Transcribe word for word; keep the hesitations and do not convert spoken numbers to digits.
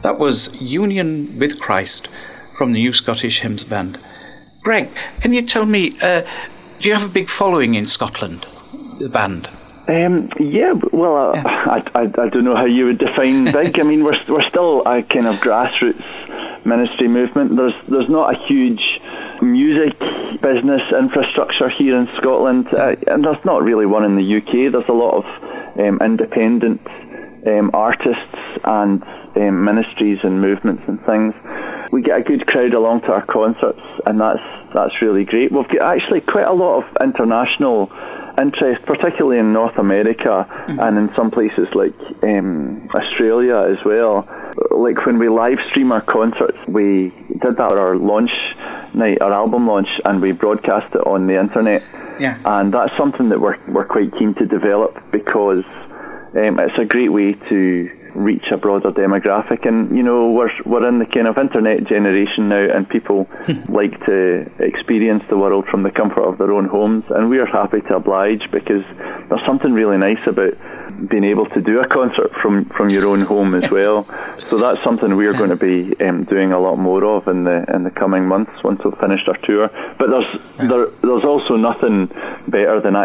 That was Union with Christ from the New Scottish Hymns Band. Greg, can you tell me, uh, do you have a big following in Scotland, the band? Um, yeah, well, uh, yeah. I, I, I don't know how you would define big. I mean, we're we're still a kind of grassroots ministry movement. There's there's not a huge music business infrastructure here in Scotland, uh, and there's not really one in the U K. There's a lot of um, independent um, artists and um, ministries and movements and things. We get a good crowd along to our concerts, and that's that's really great. We've got actually quite a lot of international interest, particularly in North America mm-hmm. and in some places like um, Australia as well. Like when we live stream our concerts, we did that at our launch night, our album launch, and we broadcast it on the internet. Yeah. And that's something that we're we're quite keen to develop, because um, it's a great way to reach a broader demographic. And you know, we're we're in the kind of internet generation now, and people like to experience the world from the comfort of their own homes, and we are happy to oblige, because there's something really nice about being able to do a concert from from your own home as well. So that's something we're yeah. going to be um, doing a lot more of in the in the coming months once we've finished our tour. But there's yeah. there there's also nothing better than